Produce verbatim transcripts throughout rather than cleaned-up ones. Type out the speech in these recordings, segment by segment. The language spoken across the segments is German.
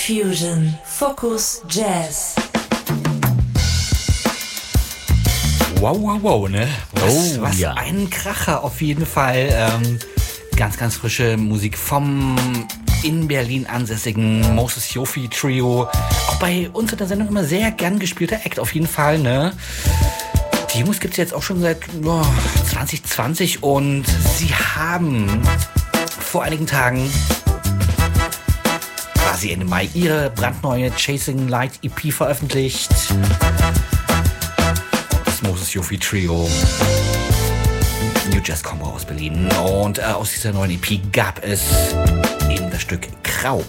Fusion, Focus, Jazz. Wow, wow, wow, ne? Was, oh, was ja. ein Kracher auf jeden Fall. Ähm, ganz, ganz frische Musik vom in Berlin ansässigen Moses Yofi Trio. Auch bei uns in der Sendung immer sehr gern gespielter Act auf jeden Fall, ne? Die Jungs gibt's jetzt auch schon seit oh, zwanzig zwanzig und sie haben vor einigen Tagen quasi Ende Mai ihre brandneue Chasing Light E P veröffentlicht. Das Moses Yofi Trio. New Jazz Combo aus Berlin. Und äh, aus dieser neuen E P gab es eben das Stück Kraut.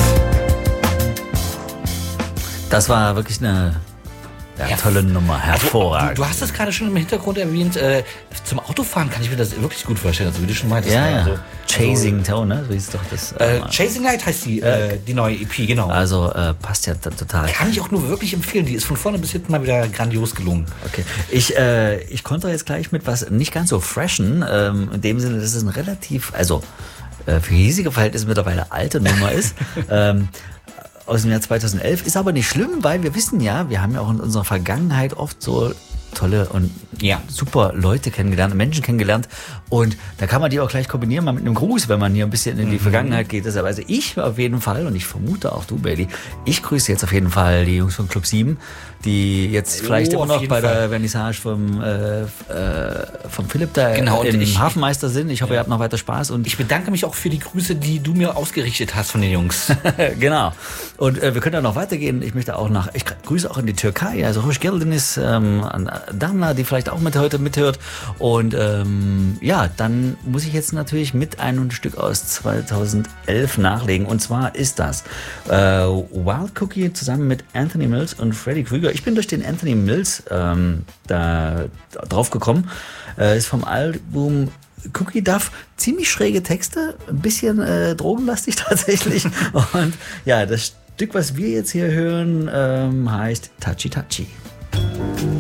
Das war wirklich eine ja, tolle Nummer, hervorragend. Also, du, du hast das gerade schon im Hintergrund erwähnt. Äh, zum Autofahren kann ich mir das wirklich gut vorstellen, also wie du schon meintest. Ja, ja. Also, Chasing also, Tone, ne? So hieß doch das. Äh, äh, Chasing Light heißt die, äh, die neue E P, genau. Also äh, passt ja total. Kann ich auch nur wirklich empfehlen. Die ist von vorne bis hinten mal wieder grandios gelungen. Okay. Ich, äh, ich konnte jetzt gleich mit was nicht ganz so freshen. Ähm, in dem Sinne, dass es ein relativ, also äh, für hiesige Verhältnisse mittlerweile alte Nummer ist. ähm, aus dem Jahr zweitausendelf. Ist aber nicht schlimm, weil wir wissen ja, wir haben ja auch in unserer Vergangenheit oft so tolle und ja. super Leute kennengelernt, Menschen kennengelernt. Und da kann man die auch gleich kombinieren, mal mit einem Gruß, wenn man hier ein bisschen in die mhm. Vergangenheit geht. Deshalb, also ich auf jeden Fall, und ich vermute auch du, Bailey, ich grüße jetzt auf jeden Fall die Jungs von Club sieben, die jetzt vielleicht oh, immer noch bei Fall. der Vernissage vom, äh, äh, vom Philipp da genau, im ich, Hafenmeister sind. Ich hoffe, ja. ihr habt noch weiter Spaß. Und ich bedanke mich auch für die Grüße, die du mir ausgerichtet hast von den Jungs. Genau. Und äh, wir können ja noch weitergehen. Ich möchte auch nach, ich grüße auch in die Türkei, also Hoş geldiniz, ähm, an Dana, die vielleicht auch mit heute mithört. Und ähm, ja, dann muss ich jetzt natürlich mit einem Stück aus zweitausendelf nachlegen. Und zwar ist das äh, Wild Cookie zusammen mit Anthony Mills und Freddy Krüger. Ich bin durch den Anthony Mills ähm, da drauf gekommen. Äh, ist vom Album Cookie Duff, ziemlich schräge Texte, ein bisschen äh, drogenlastig tatsächlich. Und ja, das Stück, was wir jetzt hier hören, ähm, heißt Touchy Touchy.